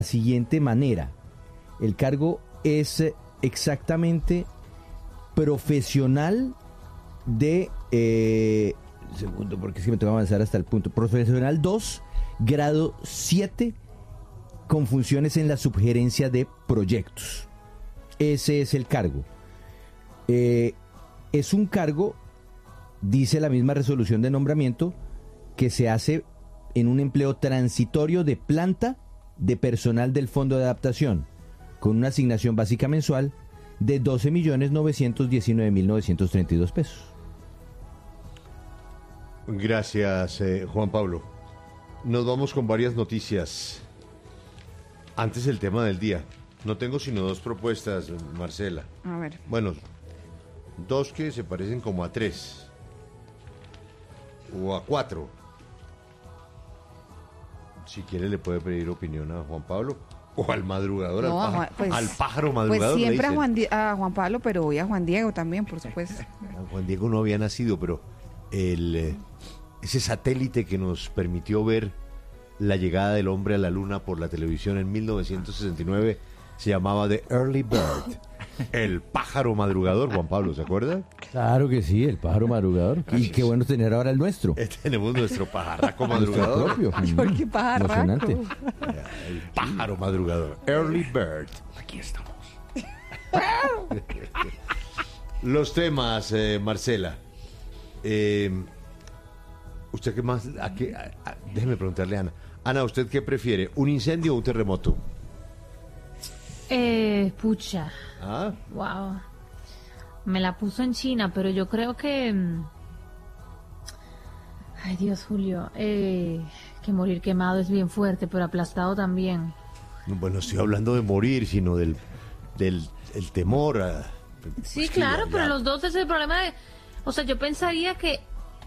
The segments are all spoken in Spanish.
siguiente manera. El cargo es exactamente profesional de... segundo, porque es que me tengo que avanzar hasta el punto. Profesional 2, grado 7, con funciones en la subgerencia de proyectos. Ese es el cargo. Es un cargo, dice la misma resolución de nombramiento, que se hace en un empleo transitorio de planta de personal del Fondo de Adaptación, con una asignación básica mensual de 12.919.932 pesos. Gracias, Juan Pablo. Nos vamos con varias noticias. Antes el tema del día. No tengo sino dos propuestas, Marcela. A ver. Bueno, dos que se parecen como a tres. O a cuatro. Si quiere le puede pedir opinión a Juan Pablo. O al madrugador, No, al pájaro madrugador. Pues siempre le a Juan Pablo, pero hoy a Juan Diego también, por supuesto. Juan Diego no había nacido, pero ese satélite que nos permitió ver la llegada del hombre a la luna por la televisión en 1969 se llamaba The Early Bird. El pájaro madrugador, Juan Pablo, ¿se acuerda? Claro que sí, el pájaro madrugador. Y qué bueno tener ahora el nuestro. Tenemos nuestro pajarraco madrugador. Propio. ¿Por qué pajarraco? Emocionante. El pájaro madrugador. Early Bird. Aquí estamos. Los temas, Marcela. ¿Usted qué más? Déjeme preguntarle a Ana. Ana, ¿usted qué prefiere? ¿Un incendio o un terremoto? Pucha. ¿Ah? Wow. Me la puso en China, pero yo creo que... Ay, Dios, Julio. Que morir quemado es bien fuerte, pero aplastado también. Bueno, estoy hablando de morir, sino del el temor a... Sí, Pues claro, ya. pero los dos es el problema de... O sea, yo pensaría que...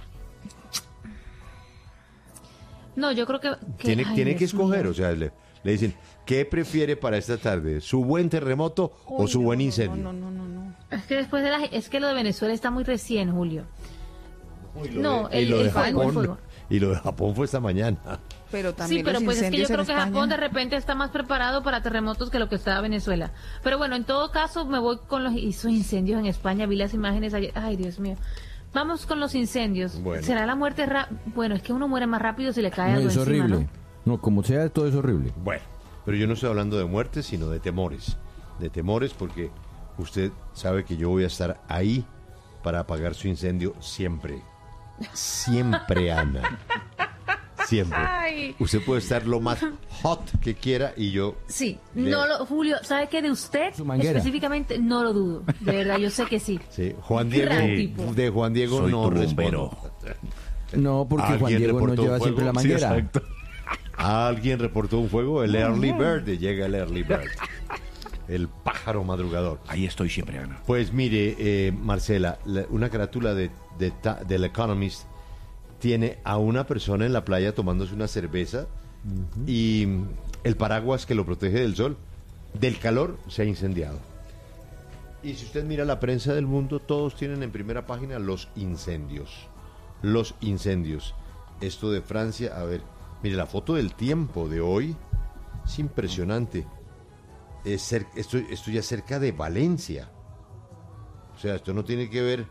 No, yo creo que... Tiene ay, que Dios escoger, mío. o sea, le dicen, ¿qué prefiere para esta tarde? ¿Su buen terremoto o su buen incendio? No. Es que después de es que lo de Venezuela está muy recién, Julio. No, Y lo de el fuego, el Japón, fuego. y lo de Japón fue esta mañana. Pero Sí, también pero los pues es que yo incendios en creo que España. Japón de repente está más preparado para terremotos que lo que estaba Venezuela. Pero bueno, en todo caso me voy con esos incendios en España. Vi las imágenes ayer. Ay, Dios mío. Vamos con los incendios. Bueno. ¿Será la muerte Bueno, es que uno muere más rápido si le cae No, algo es encima, horrible. No, como sea, todo es horrible. Bueno, pero yo no estoy hablando de muerte, sino de temores. De temores porque usted sabe que yo voy a estar ahí para apagar su incendio siempre. Siempre, Ana. Siempre. Ay. Usted puede estar lo más hot que quiera y yo... Sí, Le- Julio, ¿sabe qué? De usted Su manguera. específicamente no lo dudo. De verdad, yo sé que sí. Sí, Juan Diego, Gran tipo. de Juan Diego Soy no tu respondo. bombero. No, porque Juan ¿Alguien Diego no reportó lleva fuego? siempre la Sí, manguera. exacto. ¿Alguien reportó un fuego? El Early Bird, llega el Early Bird. El pájaro madrugador. Ahí estoy siempre, Ana. Pues mire, Marcela, una carátula del Economist tiene a una persona en la playa tomándose una cerveza y el paraguas que lo protege del sol, del calor, se ha incendiado. Y si usted mira la prensa del mundo, todos tienen en primera página los incendios. Los incendios. Esto de Francia, a ver, mire la foto del Tiempo de hoy, es impresionante. Esto ya cerca de Valencia. O sea, esto no tiene que ver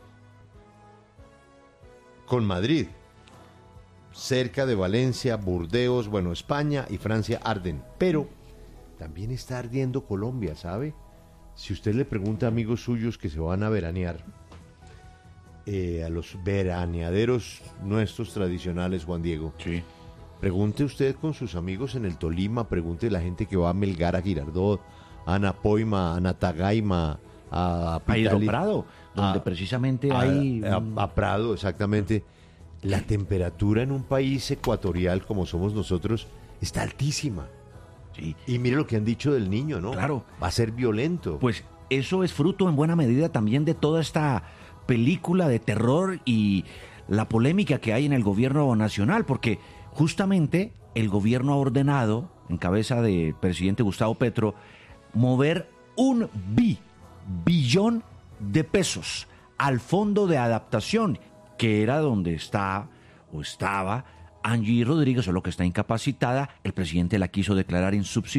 con Madrid. Cerca de Valencia, Burdeos, bueno, España y Francia arden. Pero también está ardiendo Colombia, ¿sabe? Si usted le pregunta a amigos suyos que se van a veranear, a los veraneaderos nuestros tradicionales, Juan Diego, Sí. pregunte usted con sus amigos en el Tolima, pregunte a la gente que va a Melgar, a Girardot, a Anapoima, a Natagaima, a A Pitali, Prado, donde a- precisamente a, hay... a Prado, exactamente. La temperatura en un país ecuatorial como somos nosotros está altísima. Sí. Y mire lo que han dicho del niño, ¿no? Claro. Va a ser violento. Pues eso es fruto en buena medida también de toda esta película de terror y la polémica que hay en el gobierno nacional, porque justamente el gobierno ha ordenado, en cabeza del presidente Gustavo Petro, mover un billón de pesos al fondo de adaptación, que era donde está o estaba Angie Rodríguez, solo que está incapacitada. El presidente la quiso declarar